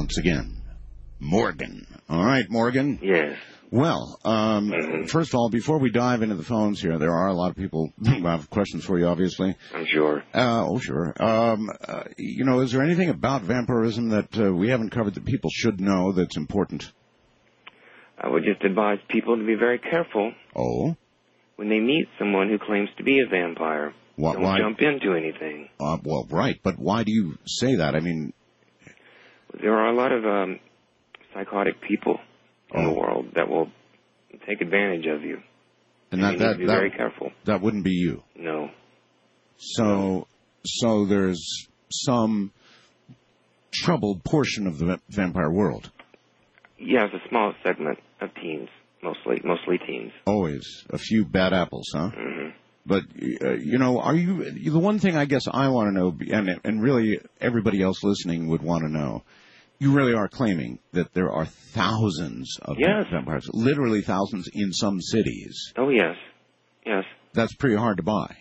once again. Morgan. All right, Morgan. Yes. Well, first of all, before we dive into the phones here, there are a lot of people who have questions for you, obviously. I'm sure. Sure. Is there anything about vampirism that we haven't covered that people should know that's important? I would just advise people to be very careful. Oh? When they meet someone who claims to be a vampire. Don't jump into anything. Well, right, but why do you say that? I mean... There are a lot of psychotic people in the world that will take advantage of you. And you need to be very careful. That wouldn't be you? No. So there's some troubled portion of the vampire world? Yes, a small segment of teens, mostly teens. Always. A few bad apples, huh? Mm-hmm. But, are you... The one thing I guess I want to know, and really everybody else listening would want to know, you really are claiming that there are thousands of vampires, literally thousands in some cities. Oh, yes. Yes. That's pretty hard to buy.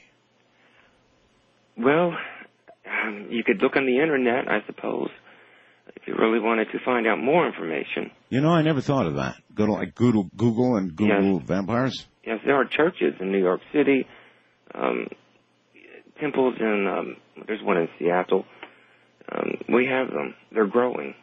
Well, you could look on the Internet, I suppose, if you really wanted to find out more information. I never thought of that. Go to, like, Google and Google vampires? Yes, there are churches in New York City, temples in, there's one in Seattle. We have them. They're growing.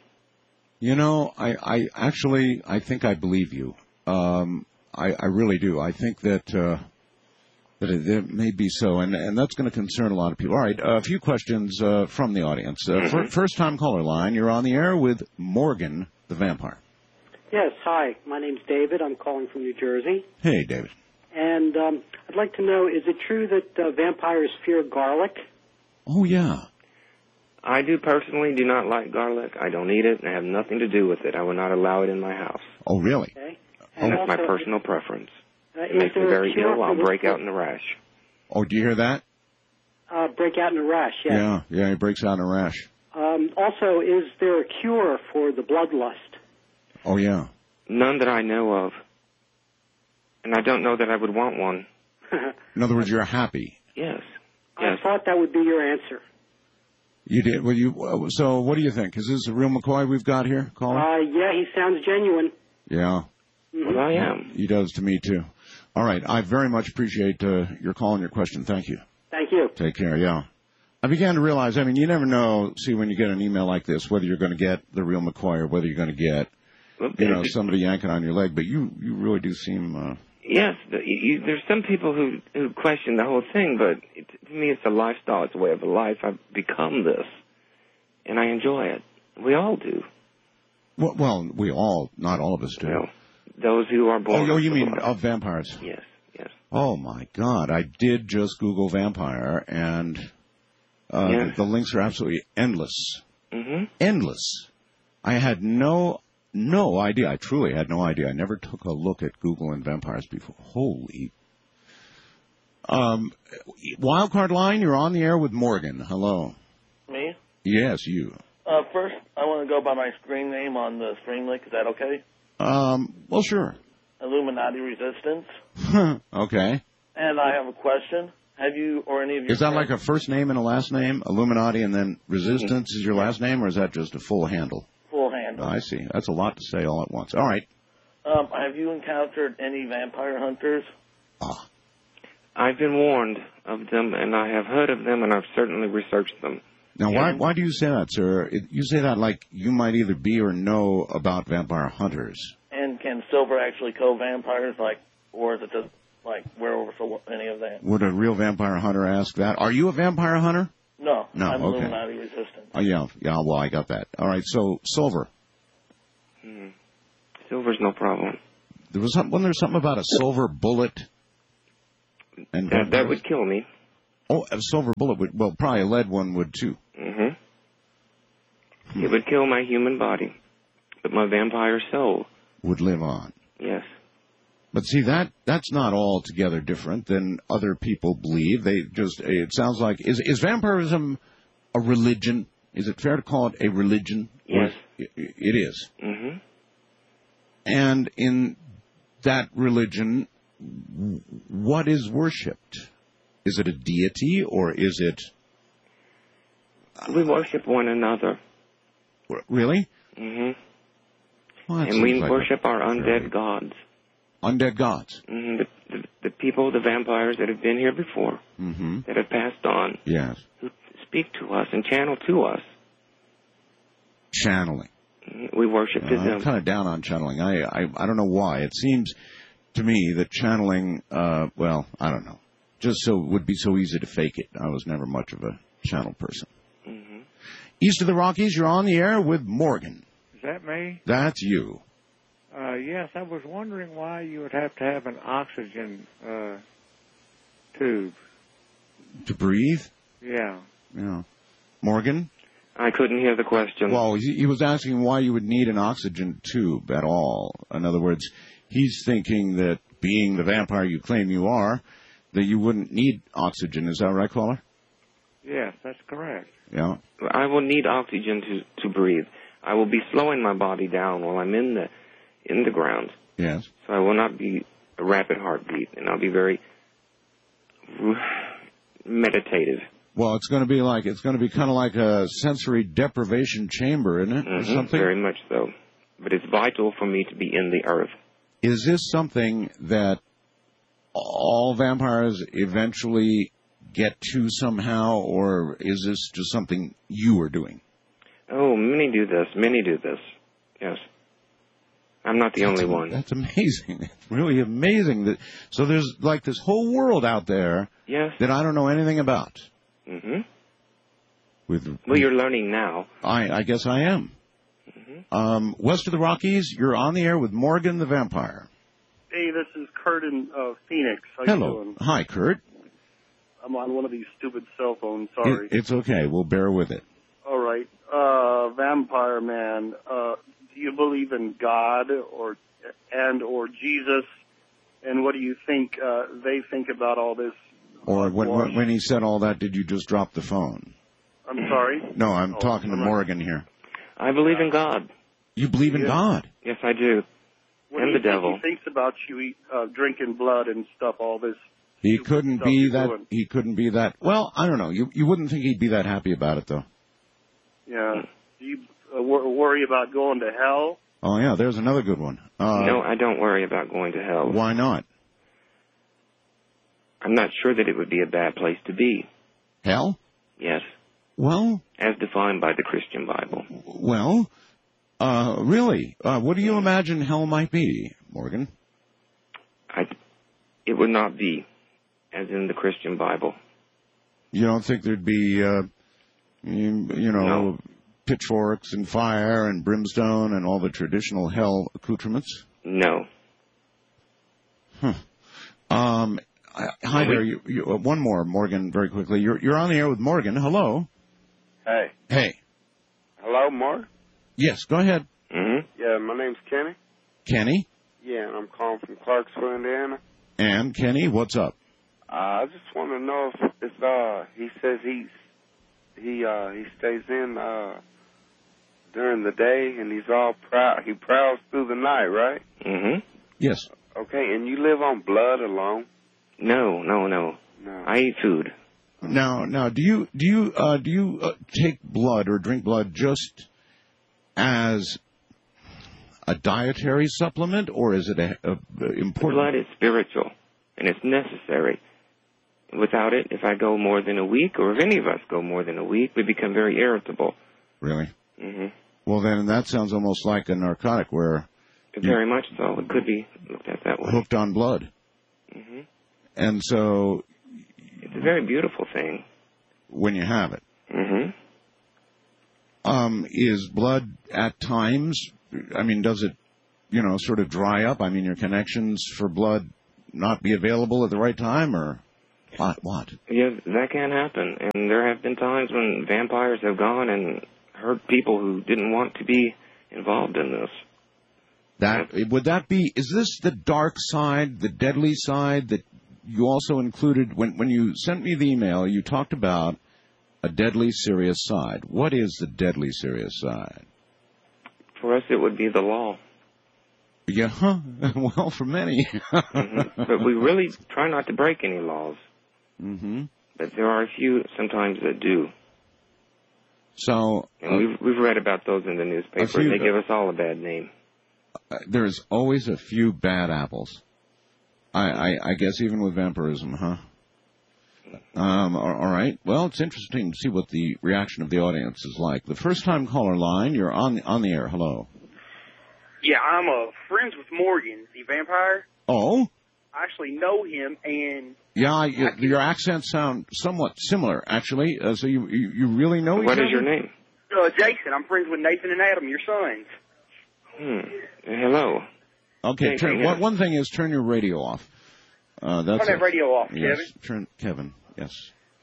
I think I believe you. I really do. I think that it may be so, and that's going to concern a lot of people. All right, a few questions from the audience. First-time caller line, you're on the air with Morgan, the vampire. Yes, hi. My name's David. I'm calling from New Jersey. Hey, David. And I'd like to know, is it true that vampires fear garlic? Oh, yeah. I do not like garlic. I don't eat it, and I have nothing to do with it. I will not allow it in my house. Oh, really? Okay. And that's my personal preference. It makes me very ill. I'll break out in a rash. Oh, do you hear that? Break out in a rash, yes. Yeah, he breaks out in a rash. Also, is there a cure for the bloodlust? Oh, yeah. None that I know of. And I don't know that I would want one. In other words, you're happy. Yes. I thought that would be your answer. You did? Well, so what do you think? Is this a real McCoy we've got here, caller? Yeah, he sounds genuine. Yeah. Well, I am. He does to me, too. All right. I very much appreciate your call and your question. Thank you. Thank you. Take care, yeah. I began to realize, you never know, when you get an email like this, whether you're going to get the real McCoy or whether you're going to get, somebody yanking on your leg. But you really do seem... Yes, there's some people who question the whole thing, but to me it's a lifestyle, it's a way of life. I've become this, and I enjoy it. We all do. Well, we all, not all of us do. No, those who are born... Oh, you mean of vampires? Yes. Oh, my God. I did just Google vampire, and the links are absolutely endless. Mm-hmm. Endless. I had no idea. I truly had no idea. I never took a look at Google and vampires before. Holy. Wildcard line, you're on the air with Morgan. Hello. Me? Yes, you. First, I want to go by my screen name on the stream link. Is that okay? Well, sure. Illuminati Resistance. Okay. And I have a question. Have you or any of your... Is that like a first name and a last name? Illuminati and then Resistance is your last name, or is that just a full handle? Full handle. I see. That's a lot to say all at once. All right. Have you encountered any vampire hunters? I've been warned of them, and I have heard of them, and I've certainly researched them. Now, why do you say that, sir? You say that like you might either be or know about vampire hunters. And can silver actually kill vampires, or is it just like werewolves or any of that? Would a real vampire hunter ask that? Are you a vampire hunter? No, okay. I'm Illuminati Resistance. Oh, yeah, well, I got that. All right, so silver. Silver's no problem. Wasn't there something about a silver bullet? And that would kill me. Oh, a silver bullet would, well, probably a lead one would too. Mm-hmm. It would kill my human body, but my vampire soul would live on. Yes. But see, that's not altogether different than other people believe. It sounds like, is vampirism a religion? Is it fair to call it a religion? Yes. It is. Mm-hmm. And in that religion, what is worshipped? Is it a deity or is it... We worship one another. Really? Hmm. Well, that And we seems like worship our very- undead gods. Undead gods. The people, the vampires that have been here before, Mm-hmm. that have passed on, Yes. who speak to us and channel to us. Channeling. We worship to I'm them. kind of down on channeling. I don't know why. It seems to me that channeling, well, I don't know. Just so would be so easy to fake it. I was never much of a channel person. Hmm. East of the Rockies, you're on the air with Morgan. Is that me? That's you. Yes, I was wondering why you would have to have an oxygen tube. To breathe? Yeah. Yeah. Morgan? I couldn't hear the question. Well, he was asking why you would need an oxygen tube at all. In other words, he's thinking that being the vampire you claim you are, that you wouldn't need oxygen. Is that right, caller? Yes, that's correct. Yeah. I will need oxygen to breathe. I will be slowing my body down while I'm in the ground. Yes. So I will not be a rapid heartbeat, and I'll be very meditative. Well, it's going to be kind of like a sensory deprivation chamber, isn't it? Or something? Very much so. But it's vital for me to be in the earth. Is this something that all vampires eventually get to somehow, or is this just something you are doing? Oh, many do this. Many do this. Yes. I'm not the only one. That's amazing. It's really amazing. So there's like this whole world out there Yes. that I don't know anything about. Mm-hmm. Well, you're learning now. I guess I am. Mm-hmm. West of the Rockies, you're on the air with Morgan the Vampire. Hey, this is Kurt in Phoenix. How Hello. you doing? Hi, Kurt. I'm on one of these stupid cell phones. Sorry. It's okay. We'll bear with it. All right. Vampire Man, do you believe in God or Jesus? And what do you think they think about all this? Or when he said all that, did you just drop the phone? I'm sorry? No, I'm talking to Morgan here. I believe in God. You believe in God? Yes, I do. What And do the you devil. think he thinks about you drinking blood and stuff, all this? He stupid couldn't stuff be you're that. doing? He couldn't be that. Well, I don't know. You wouldn't think he'd be that happy about it, though. Yeah. Do you worry about going to hell? Oh yeah, there's another good one. No, I don't worry about going to hell. Why not? I'm not sure that it would be a bad place to be. Hell? Yes. Well, As defined by the Christian Bible. really? What do you imagine hell might be, Morgan? It would not be as in the Christian Bible. You don't think there'd be, No. pitchforks and fire and brimstone and all the traditional hell accoutrements? No. Hi there. One more, Morgan, very quickly. You're on the air with Morgan. Hello. Hey. Hey. Hello, Mark? Yes, go ahead. Mm-hmm. Yeah, my name's Kenny. Kenny? Yeah, and I'm calling from Clarksville, Indiana. And Kenny, what's up? I just want to know if he says he stays in during the day and he's all proud. He prowls through the night, right? Mm-hmm. Yes. Okay, and you live on blood alone? No. No. I eat food. Now, do you take blood or drink blood just as a dietary supplement, or is it a important? Blood is spiritual, and it's necessary. Without it, if I go more than a week, or if any of us go more than a week, we become very irritable. Really? Mm-hmm. Well, then that sounds almost like a narcotic where Very much so. It could be looked at that way. hooked on blood. Mm-hmm. And so It's a very beautiful thing. when you have it, Mm-hmm. is blood at times, I mean, does it, sort of dry up? I mean, your connections for blood not be available at the right time, or what? Yeah, that can happen. And there have been times when vampires have gone and hurt people who didn't want to be involved in this. Is this the dark side, the deadly side that you also included when you sent me the email? You talked about a deadly serious side. What is the deadly serious side? For us, it would be the law. Yeah, huh? Well, for many. Mm-hmm. But we really try not to break any laws. Mm-hmm. But there are a few sometimes that do. So And we've read about those in the newspaper. They give us all a bad name. there's always a few bad apples. I guess even with vampirism, huh? All right. Well, it's interesting to see what the reaction of the audience is like. The first-time caller line, you're on the air. Hello. Yeah, I'm friends with Morgan, the vampire. Oh? I actually know him, and... Yeah, your accents sound somewhat similar, actually. So you really know each other? What is your name? Jason. I'm friends with Nathan and Adam, your sons. Hello. Okay, one thing is turn your radio off. Turn that radio off, yes, Kevin. Kevin, yes.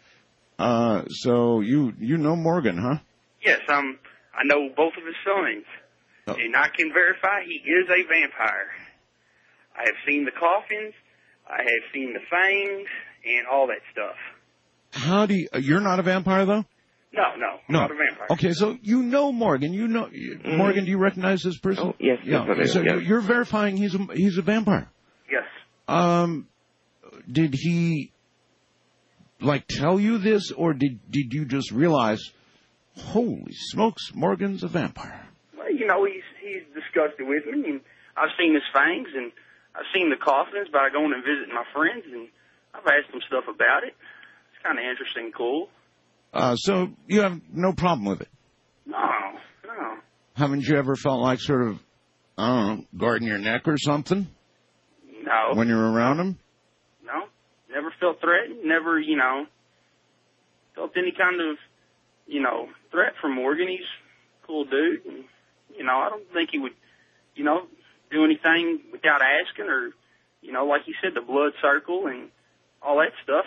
So you know Morgan, huh? Yes, I know both of his sons, and I can verify he is a vampire. I have seen the coffins, I have seen the fangs, and all that stuff. You're not a vampire, though? No, I'm not a vampire. Okay, so you know Morgan. You know Morgan. Do you recognize this person? Oh, yes. Yeah. So you're verifying he's a vampire. Yes. Did he tell you this, or did you just realize, holy smokes, Morgan's a vampire? Well, he's discussed it with me, and I've seen his fangs, and I've seen the coffins by going and visiting my friends, and I've asked them stuff about it. It's kind of interesting and cool. So you have no problem with it? No. Haven't you ever felt like sort of, I don't know, guarding your neck or something? No. When you're around him? No. Never felt threatened. Never, felt any kind of, threat from Morgan. He's a cool dude. And, I don't think he would, do anything without asking or, like you said, the blood circle and all that stuff,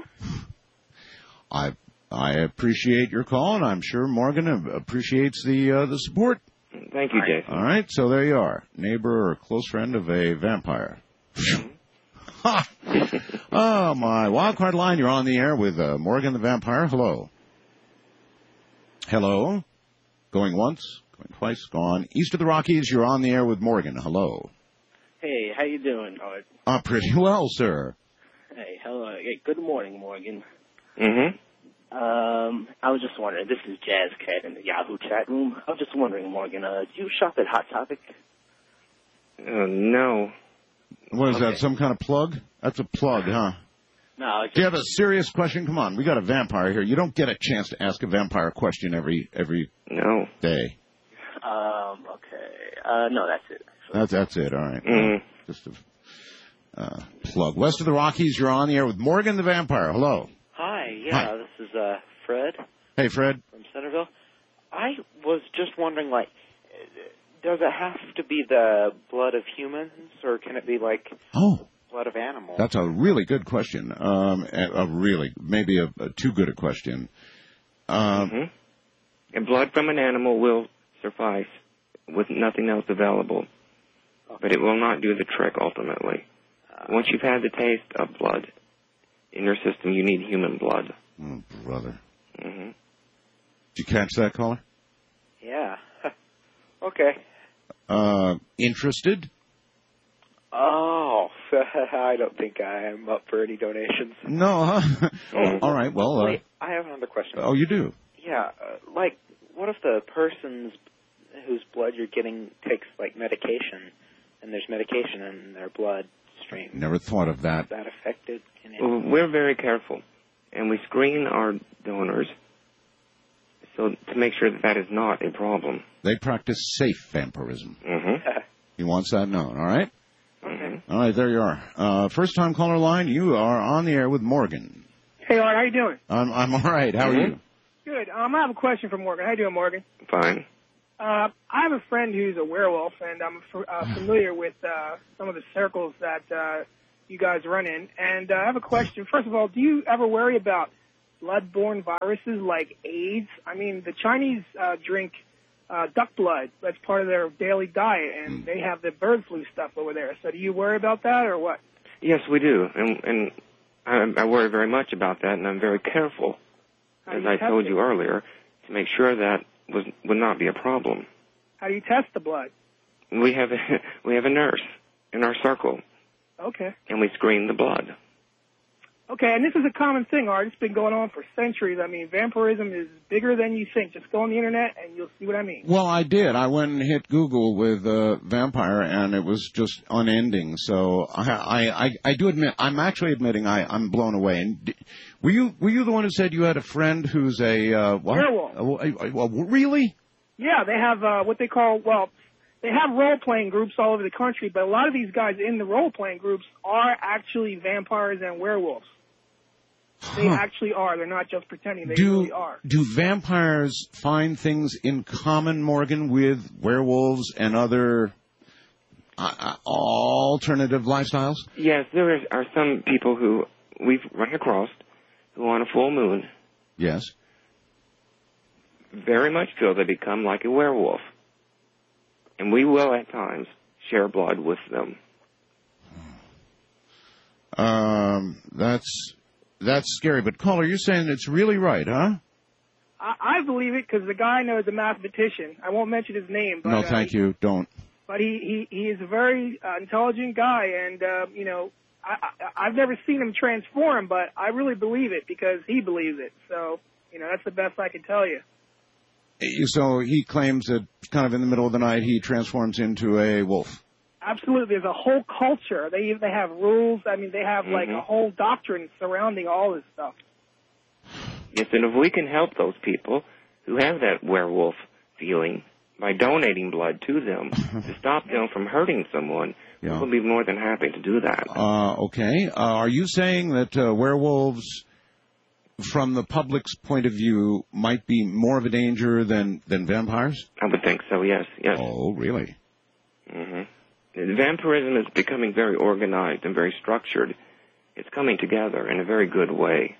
I appreciate your call, and I'm sure Morgan appreciates the support. Thank you, Jason. All right, so there you are, neighbor or close friend of a vampire. Oh, my wildcard line, you're on the air with Morgan the vampire. Hello. Hello. Going once, going twice, gone. East of the Rockies, you're on the air with Morgan. Hello. Hey, how you doing? Pretty well, sir. Hey, hello. Hey, good morning, Morgan. Mm-hmm. I was just wondering, this is Jazz Cat in the Yahoo chat room. I was just wondering, Morgan, do you shop at Hot Topic? No. What is that, some kind of plug? That's a plug, huh? No. Do you have a serious question? Come on, we got a vampire here. You don't get a chance to ask a vampire question every day. Okay. No, that's it. That's it, all right. Mm-hmm. Just a plug. West of the Rockies, you're on the air with Morgan the vampire. Hello. Hi, Hi. This is Fred. Hey, Fred. From Centerville. I was just wondering, does it have to be the blood of humans, or can it be blood of animals? That's a really good question. Maybe a too good a question. And blood from an animal will suffice with nothing else available, but it will not do the trick ultimately. Once you've had the taste of blood in your system, you need human blood. Oh, brother. Mm-hmm. Did you catch that, caller? Yeah. Okay. Interested? Oh, I don't think I am up for any donations. No, huh? All right, well... Wait, I have another question. Oh, you do? Yeah, what if the person's whose blood you're getting takes, medication, and there's medication in their blood stream? Never thought of that. Is that affected? We're very careful, and we screen our donors so to make sure that is not a problem. They practice safe vampirism. Mm-hmm. He wants that known, all right? Mm-hmm. All right, there you are. First-time caller line, you are on the air with Morgan. Hey, Art, how you doing? I'm all right. How are you? Good. I have a question for Morgan. How you doing, Morgan? Fine. I have a friend who's a werewolf, and I'm familiar with some of the circles that you guys run in. And I have a question. First of all, do you ever worry about blood-borne viruses like AIDS? I mean, the Chinese drink duck blood. That's part of their daily diet, and they have the bird flu stuff over there. So do you worry about that, or what? Yes, we do, and I worry very much about that, and I'm very careful, as I told you earlier, to make sure that would not be a problem. How do you test the blood? We have a nurse in our circle. Okay. And we screen the blood. Okay, and this is a common thing, Art. It's been going on for centuries. I mean, vampirism is bigger than you think. Just go on the internet and you'll see what I mean. Well, I did. I went and hit Google with vampire, and it was just unending. So I do admit, I'm actually admitting I'm blown away. And were you the one who said you had a friend who's a werewolf? Really? Yeah, they have what they call, they have role-playing groups all over the country, but a lot of these guys in the role-playing groups are actually vampires and werewolves. They actually are. They're not just pretending. They really are. Do vampires find things in common, Morgan, with werewolves and other alternative lifestyles? Yes, there are some people who we've run across who on a full moon yes, very much feel they become like a werewolf. And we will at times share blood with them. That's scary. But, caller, you're saying it's really right, huh? I believe it because the guy knows a mathematician. I won't mention his name. But, no, thank you. Don't. But he is a very intelligent guy, and, I've never seen him transform, but I really believe it because he believes it. So, that's the best I can tell you. So he claims that kind of in the middle of the night he transforms into a wolf. Absolutely. There's a whole culture. They have rules. I mean, they have like a whole doctrine surrounding all this stuff. Yes, and if we can help those people who have that werewolf feeling by donating blood to them to stop them from hurting someone, we'll be more than happy to do that. Okay. Are you saying that werewolves, from the public's point of view, might be more of a danger than vampires? I would think so, yes. Oh, really? Mm-hmm. Vampirism is becoming very organized and very structured. It's coming together in a very good way.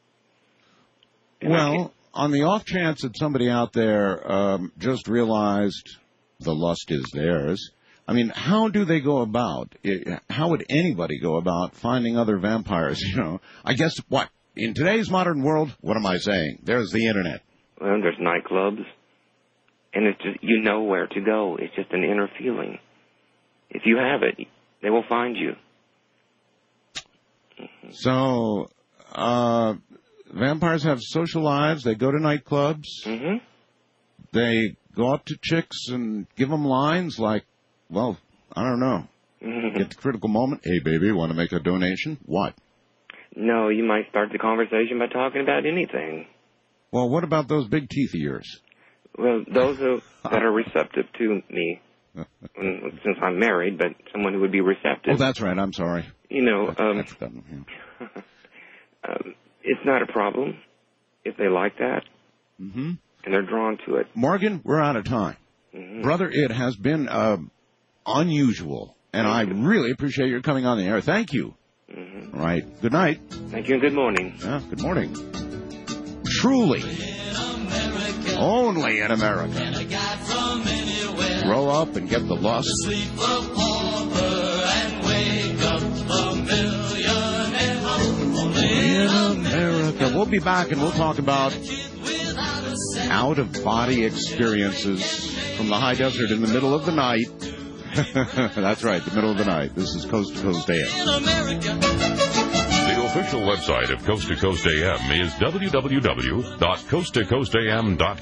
Well, on the off chance that somebody out there just realized the lust is theirs, I mean, how do they go about it? How would anybody go about finding other vampires? I guess what? In today's modern world, what am I saying? There's the Internet. Well, there's nightclubs, and it's just, where to go. It's just an inner feeling. If you have it, they will find you. So, vampires have social lives. They go to nightclubs. Mm-hmm. They go up to chicks and give them lines like, well, I don't know. Get the critical moment. Hey, baby, want to make a donation? What? No, you might start the conversation by talking about anything. Well, what about those big teeth of yours? Well, those that are receptive to me, since I'm married, but someone who would be receptive. Oh, that's right. I'm sorry. It's not a problem if they like that, and they're drawn to it. Morgan, we're out of time. Brother, it has been unusual, and I really appreciate your coming on the air. Thank you. All right. Good night. Thank you and good morning. Yeah, good morning. Truly. Only in America. Grow up and get the lust. In America. We'll be back and we'll talk about out-of-body experiences from the high desert in the middle of the night. That's right, the middle of the night. This is Coast to Coast AM. The official website of Coast to Coast AM is www.coasttocoastam.com.